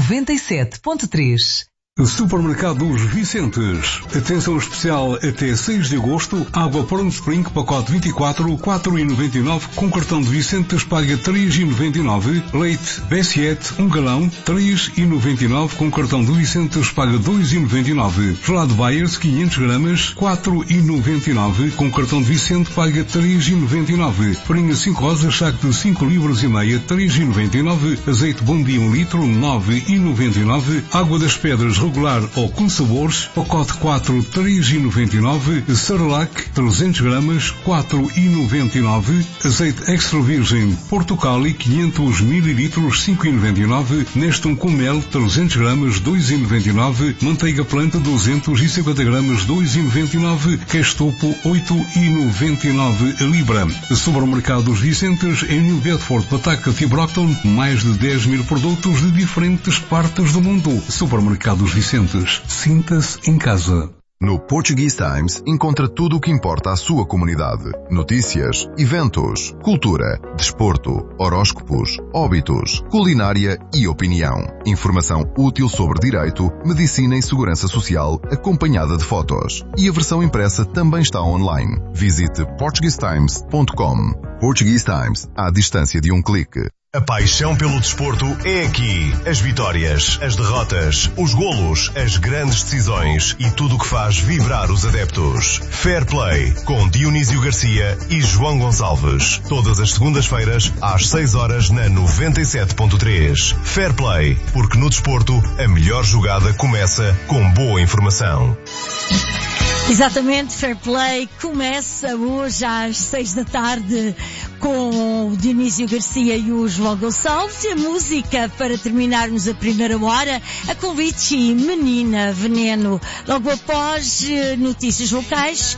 97.3. Supermercados Vicentes. Atenção especial até 6 de agosto. Água Pronto Spring, pacote 24, 4,99. Com cartão de Vicentes paga 3,99. Leite B7, 1 galão, 3,99. Com cartão de Vicentes paga 2,99. Gelado Bayers, 500 gramas, 4,99. Com cartão de Vicente paga 3,99. Farinha 5 rosas, saco de 5 libras e meia, 3,99. Azeite Bombi 1 litro, 9,99. Água das Pedras regular ou com sabores, pacote 4, 3,99. Cerelac, 300 gramas, 4,99. Azeite extra virgem Portocali, 500 mililitros, 5,99. Nestum com mel, 300 gramas, 2,99. Manteiga planta, 250 gramas, 2,99. Queijo topo, 8,99 a libra. Supermercados Vicentes em New Bedford, Pawtucket e Brockton, mais de 10 mil produtos de diferentes partes do mundo. Supermercados Vicentes, sinta-se em casa. No Portuguese Times encontra tudo o que importa à sua comunidade. Notícias, eventos, cultura, desporto, horóscopos, óbitos, culinária e opinião. Informação útil sobre direito, medicina e segurança social, acompanhada de fotos. E a versão impressa também está online. Visite portuguesetimes.com. Portuguese Times, à distância de um clique. A paixão pelo desporto é aqui. As vitórias, as derrotas, os golos, as grandes decisões e tudo o que faz vibrar os adeptos. Fair Play, com Dionísio Garcia e João Gonçalves. Todas as segundas-feiras, às 6 horas, na 97.3. Fair Play, porque no desporto, a melhor jogada começa com boa informação. Exatamente, Fair Play começa hoje às 6 da tarde com o Dionísio Garcia e o João Gonçalves. E a música para terminarmos a primeira hora, a Convite Menina Veneno. Logo após notícias locais